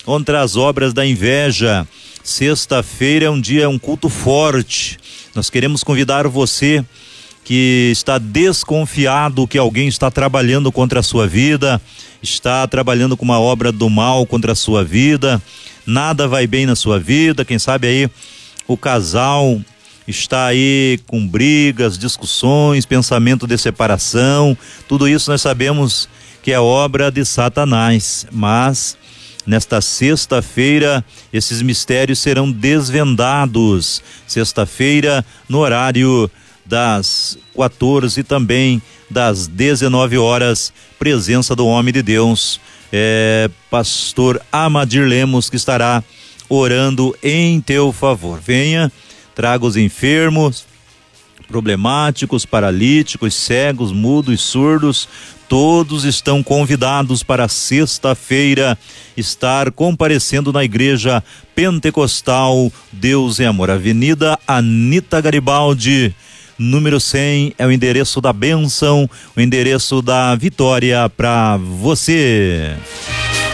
contra as obras da inveja. Sexta-feira é um culto forte. Nós queremos convidar você que está desconfiado que alguém está trabalhando contra a sua vida, está trabalhando com uma obra do mal contra a sua vida, nada vai bem na sua vida. Quem sabe aí o casal está aí com brigas, discussões, pensamento de separação. Tudo isso nós sabemos que é obra de Satanás, mas nesta sexta-feira esses mistérios serão desvendados. Sexta-feira, no horário das 14 e também das 19 horas, presença do homem de Deus, pastor Amadir Lemos, que estará orando em teu favor. Venha, traga os enfermos, problemáticos, paralíticos, cegos, mudos, surdos, todos estão convidados para sexta-feira estar comparecendo na igreja pentecostal Deus é Amor, Avenida Anita Garibaldi, número 100, é o endereço da bênção, o endereço da vitória para você.